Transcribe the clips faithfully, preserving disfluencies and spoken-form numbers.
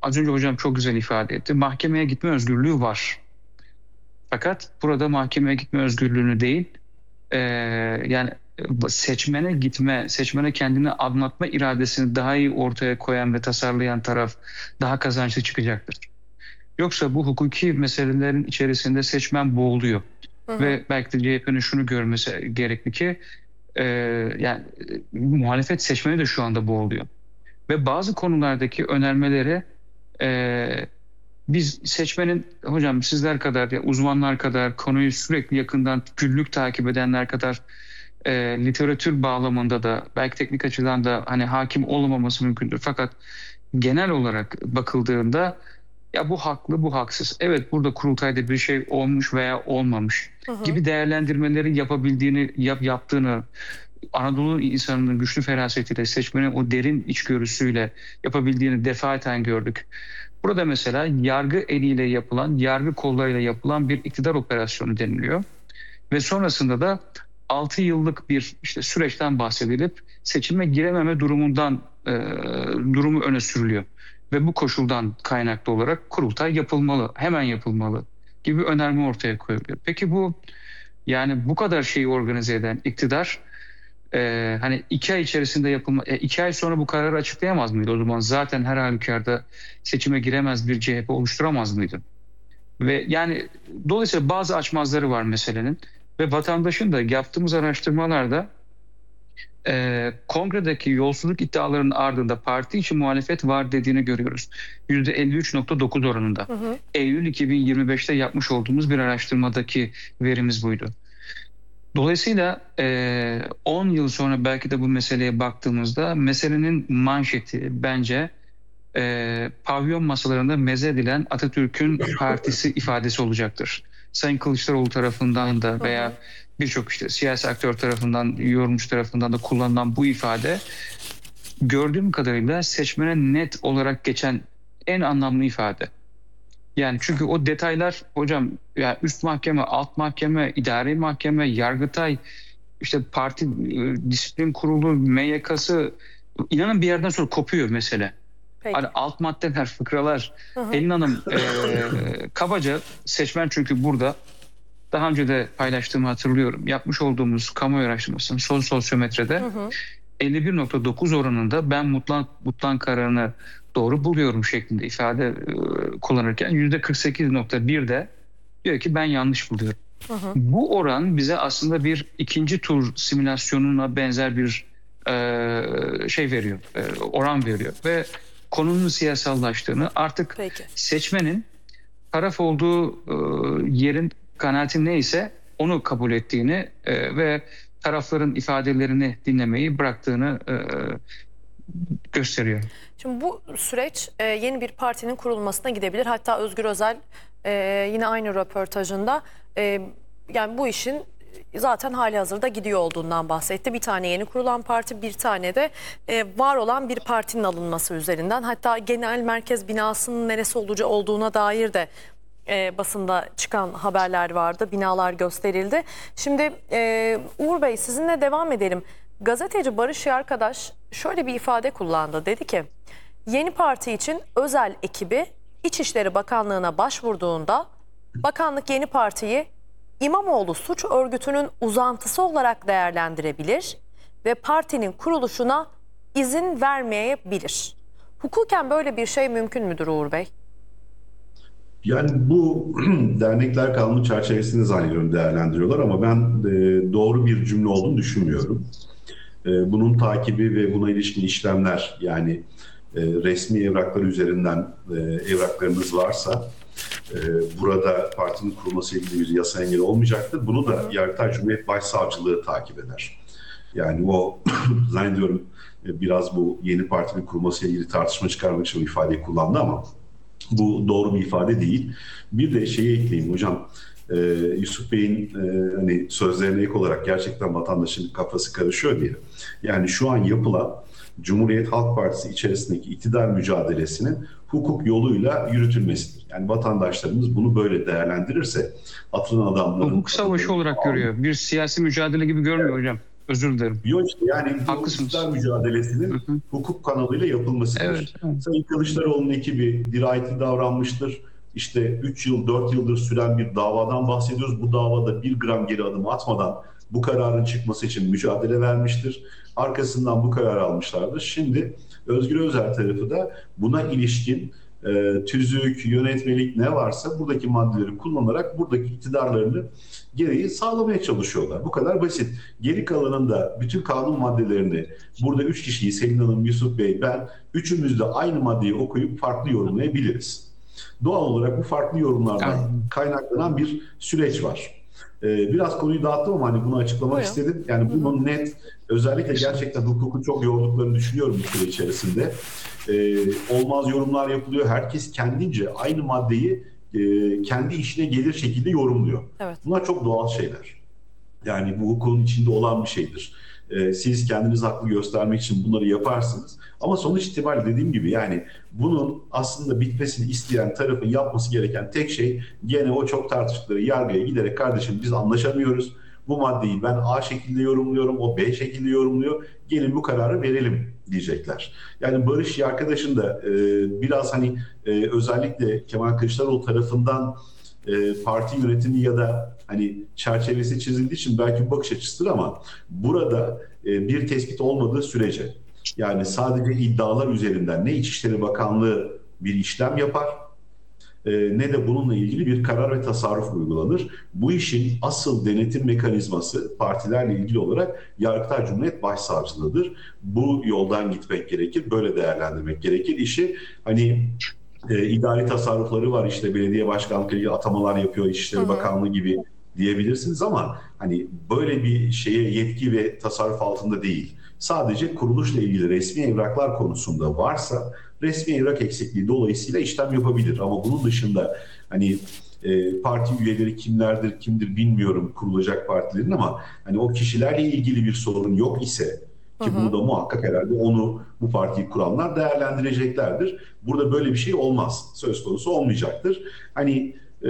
az önce hocam çok güzel ifade etti. Mahkemeye gitme özgürlüğü var. Fakat burada mahkemeye gitme özgürlüğünü değil, e, yani seçmene gitme, seçmene kendini anlatma iradesini daha iyi ortaya koyan ve tasarlayan taraf daha kazançlı çıkacaktır. Yoksa bu hukuki meselelerin içerisinde seçmen boğuluyor. Hı hı. Ve belki de C H P'nin şunu görmesi gerekli ki e, yani e, muhalefet seçmeni de şu anda boğuluyor. Ve bazı konulardaki önermeleri e, biz seçmenin, hocam sizler kadar, ya uzmanlar kadar, konuyu sürekli yakından günlük takip edenler kadar e, literatür bağlamında da belki teknik açıdan da hani hakim olamaması mümkündür. Fakat genel olarak bakıldığında ya bu haklı, bu haksız. Evet, burada kurultayda bir şey olmuş veya olmamış Hı hı. gibi değerlendirmeleri yapabildiğini, yap, yaptığını, Anadolu insanının güçlü ferasetiyle, seçmenin o derin içgörüsüyle yapabildiğini defaten gördük. Burada mesela yargı eliyle yapılan, yargı kollarıyla yapılan bir iktidar operasyonu deniliyor. Ve sonrasında da altı yıllık bir işte süreçten bahsedilip seçime girememe durumundan e, durumu öne sürülüyor. Ve bu koşuldan kaynaklı olarak kurultay yapılmalı, hemen yapılmalı gibi önerme ortaya koyuluyor. Peki bu, yani bu kadar şeyi organize eden iktidar e, hani iki ay içerisinde yapılma, e, iki ay sonra bu kararı açıklayamaz mıydı? O zaman zaten her halükarda seçime giremez bir C H P oluşturamaz mıydı? Ve yani dolayısıyla bazı açmazları var meselenin ve vatandaşın da yaptığımız araştırmalarda e, kongredeki yolsuzluk iddialarının ardında parti içi muhalefet var dediğini görüyoruz. yüzde elli üç nokta dokuz oranında. Hı hı. Eylül iki bin yirmi beşte yapmış olduğumuz bir araştırmadaki verimiz buydu. Dolayısıyla e, on yıl sonra belki de bu meseleye baktığımızda meselenin manşeti bence e, pavyon masalarında meze edilen Atatürk'ün partisi ifadesi olacaktır. Sayın Kılıçdaroğlu tarafından da veya birçok işte siyasi aktör tarafından, yorumcu tarafından da kullanılan bu ifade gördüğüm kadarıyla seçmene net olarak geçen en anlamlı ifade. Yani çünkü o detaylar hocam, yani üst mahkeme, alt mahkeme, idari mahkeme, Yargıtay, işte parti e, disiplin kurulu, M Y K'sı, inanın bir yerden sonra kopuyor mesele. Peki. Hani alt maddeler, fıkralar. Hı hı. Pelin Hanım e, kabaca seçmen, çünkü burada daha önce de paylaştığımı hatırlıyorum. Yapmış olduğumuz kamuoyu araştırmasının son sosyometrede Hı hı. elli bir nokta dokuz oranında ben Mutlan, Mutlan kararını doğru buluyorum şeklinde ifade e, kullanırken yüzde kırk sekiz nokta bir de diyor ki ben yanlış buluyorum. Hı hı. Bu oran bize aslında bir ikinci tur simülasyonuna benzer bir e, şey veriyor, e, oran veriyor ve konunun siyasallaştığını, artık Peki. seçmenin taraf olduğu e, yerin kanaati neyse onu kabul ettiğini e, ve tarafların ifadelerini dinlemeyi bıraktığını e, gösteriyor. Şimdi bu süreç e, yeni bir partinin kurulmasına gidebilir. Hatta Özgür Özel e, yine aynı röportajında e, yani bu işin zaten hali hazırda gidiyor olduğundan bahsetti. Bir tane yeni kurulan parti, bir tane de e, var olan bir partinin alınması üzerinden. Hatta genel merkez binasının neresi olacağı olduğuna dair de e, basında çıkan haberler vardı. Binalar gösterildi. Şimdi e, Uğur Bey, sizinle devam edelim. Gazeteci Barış Yarkadaş şöyle bir ifade kullandı. Dedi ki yeni parti için özel ekibi İçişleri Bakanlığı'na başvurduğunda bakanlık yeni partiyi İmamoğlu suç örgütünün uzantısı olarak değerlendirebilir ve partinin kuruluşuna izin vermeyebilir. Hukuken böyle bir şey mümkün müdür Uğur Bey? Yani bu dernekler kanunu çerçevesinde zannediyorum değerlendiriyorlar ama ben e, doğru bir cümle olduğunu düşünmüyorum. E, bunun takibi ve buna ilişkin işlemler, yani e, resmi evraklar üzerinden e, evraklarınız varsa e, burada partinin kurulması ilgili bir yasa engeli olmayacaktır. Bunu da Yargıtay Cumhuriyet Başsavcılığı takip eder. Yani o zannediyorum e, biraz bu yeni partinin kurulması ilgili tartışma çıkarmak için o ifadeyi kullandı ama bu doğru bir ifade değil. Bir de şeyi ekleyeyim hocam. Ee, Yusuf Bey'in e, hani sözlerine ek olarak gerçekten vatandaşın kafası karışıyor diye. Yani şu an yapılan Cumhuriyet Halk Partisi içerisindeki iktidar mücadelesinin hukuk yoluyla yürütülmesidir. Yani vatandaşlarımız bunu böyle değerlendirirse atılan adamların... Hukuk savaşı olarak görüyor. Bir siyasi mücadele gibi görmüyor hocam. Özür dilerim. Yok işte yani bu Haklısınız. iktidar mücadelesinin Hı hı. hukuk kanalıyla yapılmasıdır. Evet, evet. Sayın Kılıçdaroğlu'nun ekibi dirayetli davranmıştır. İşte üç yıl, dört yıldır süren bir davadan bahsediyoruz. Bu davada bir gram geri adım atmadan bu kararın çıkması için mücadele vermiştir. Arkasından bu kararı almışlardır. Şimdi Özgür Özel tarafı da buna ilişkin e, tüzük, yönetmelik ne varsa buradaki maddeleri kullanarak buradaki iktidarlarını gereği sağlamaya çalışıyorlar. Bu kadar basit. Geri kalanında bütün kanun maddelerini burada üç kişiyi Selin Hanım, Yusuf Bey, ben üçümüz de aynı maddeyi okuyup farklı yorumlayabiliriz. Doğal olarak bu farklı yorumlardan Aynen. kaynaklanan bir süreç var. Ee, biraz konuyu dağıttım ama hani bunu açıklamak Buyurun. istedim. Yani bunun net, özellikle gerçekten hukuku çok yorduklarını düşünüyorum bu süre içerisinde. Ee, olmaz yorumlar yapılıyor. Herkes kendince aynı maddeyi e, kendi işine gelir şekilde yorumluyor. Evet. Bunlar çok doğal şeyler. Yani bu hukukun içinde olan bir şeydir. Ee, siz kendiniz haklı göstermek için bunları yaparsınız. Ama sonuç itibariyle dediğim gibi yani bunun aslında bitmesini isteyen tarafın yapması gereken tek şey gene o çok tartıştıkları yargıya giderek kardeşim biz anlaşamıyoruz. Bu maddeyi ben A şekilde yorumluyorum, o B şekilde yorumluyor. Gelin bu kararı verelim diyecekler. Yani Barış arkadaşın da e, biraz hani e, özellikle Kemal Kılıçdaroğlu tarafından e, parti yönetimi ya da hani çerçevesi çizildiği için belki bakış açısıdır ama burada e, bir tespit olmadığı sürece yani sadece iddialar üzerinden ne İçişleri Bakanlığı bir işlem yapar e, ne de bununla ilgili bir karar ve tasarruf uygulanır. Bu işin asıl denetim mekanizması partilerle ilgili olarak Yargıtay Cumhuriyet Başsavcılığıdır. Bu yoldan gitmek gerekir, böyle değerlendirmek gerekir. İşi hani e, idari tasarrufları var işte belediye başkanlıkları atamalar yapıyor İçişleri Hı hı. Bakanlığı gibi diyebilirsiniz ama hani böyle bir şeye yetki ve tasarruf altında değil. Sadece kuruluşla ilgili resmi evraklar konusunda varsa resmi evrak eksikliği dolayısıyla işlem yapabilir. Ama bunun dışında hani e, parti üyeleri kimlerdir, kimdir bilmiyorum kurulacak partilerin ama hani o kişilerle ilgili bir sorun yok ise ki bunu da muhakkak herhalde onu bu partiyi kuranlar değerlendireceklerdir. Burada böyle bir şey olmaz. Söz konusu olmayacaktır. Hani e,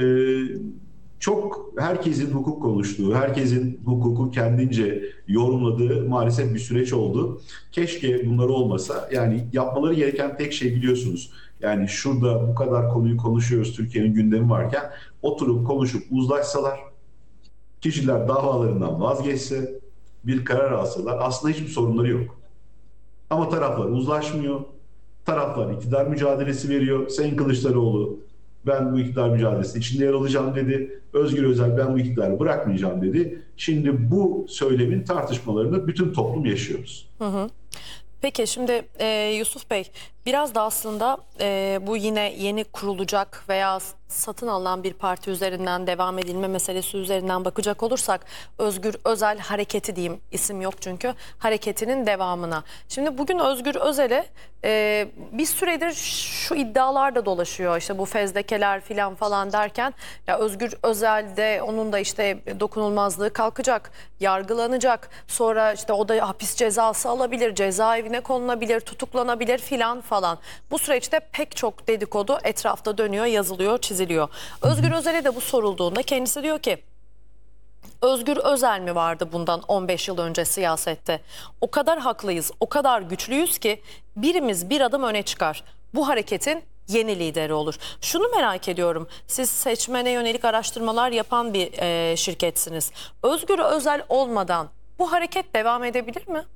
çok herkesin hukuk konuştuğu, herkesin hukuku kendince yorumladığı maalesef bir süreç oldu. Keşke bunlar olmasa. Yani yapmaları gereken tek şey biliyorsunuz. Yani şurada bu kadar konuyu konuşuyoruz, Türkiye'nin gündemi varken oturup konuşup uzlaşsalar, kişiler davalarından vazgeçse, bir karar alsalar aslında hiçbir sorunları yok. Ama taraflar uzlaşmıyor. Taraflar iktidar mücadelesi veriyor. Sayın Kılıçdaroğlu ben bu iktidar mücadelesi içinde yer alacağım dedi. Özgür Özel ben bu iktidarı bırakmayacağım dedi. Şimdi bu söylemin tartışmalarını bütün toplum yaşıyoruz. Hı hı. Peki şimdi e, Yusuf Bey biraz da aslında e, bu yine yeni kurulacak veya satın alınan bir parti üzerinden devam edilme meselesi üzerinden bakacak olursak Özgür Özel hareketi diyeyim, isim yok çünkü, hareketinin devamına. Şimdi bugün Özgür Özel'e e, bir süredir şu iddialar da dolaşıyor, işte bu fezlekeler filan falan derken ya Özgür Özel'de onun da işte dokunulmazlığı kalkacak, yargılanacak, sonra işte o da hapis cezası alabilir, cezaevine konulabilir, tutuklanabilir filan falan. Bu süreçte pek çok dedikodu etrafta dönüyor, yazılıyor, çiziliyor. Özgür Özel'e de bu sorulduğunda kendisi diyor ki Özgür Özel mi vardı bundan on beş yıl önce siyasette? O kadar haklıyız, o kadar güçlüyüz ki birimiz bir adım öne çıkar. Bu hareketin yeni lideri olur. Şunu merak ediyorum. Siz seçmene yönelik araştırmalar yapan bir e, şirketsiniz. Özgür Özel olmadan bu hareket devam edebilir mi?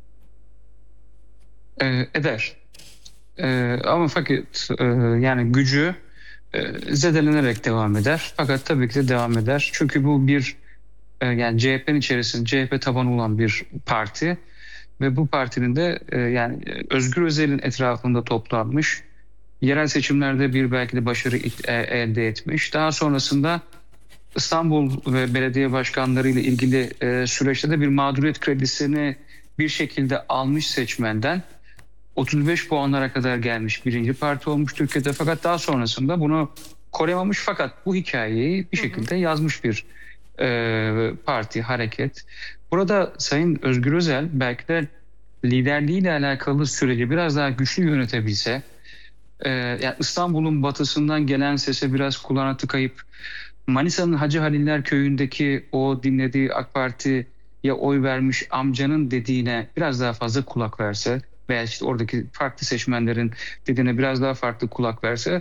Ee, eder. Ee, ama fakat e, yani gücü e, zedelenerek devam eder. Fakat tabii ki de devam eder. Çünkü bu bir e, yani C H P'nin içerisinde C H P tabanı olan bir parti ve bu partinin de e, yani Özgür Özel'in etrafında toplanmış, yerel seçimlerde bir belki de başarı e, elde etmiş. Daha sonrasında İstanbul ve belediye başkanları ile ilgili e, süreçte de bir mağduriyet kredisini bir şekilde almış seçmenden otuz beş puanlara kadar gelmiş birinci parti olmuş Türkiye'de, fakat daha sonrasında bunu koruyamamış, fakat bu hikayeyi bir şekilde yazmış bir e, parti, hareket. Burada Sayın Özgür Özel belki de liderliğiyle alakalı süreci biraz daha güçlü yönetebilse, e, yani İstanbul'un batısından gelen sese biraz kulağına tıkayıp Manisa'nın Hacı Haliller köyündeki o dinlediği AK Parti ya oy vermiş amcanın dediğine biraz daha fazla kulak verse veya işte oradaki farklı seçmenlerin dediğine biraz daha farklı kulak verse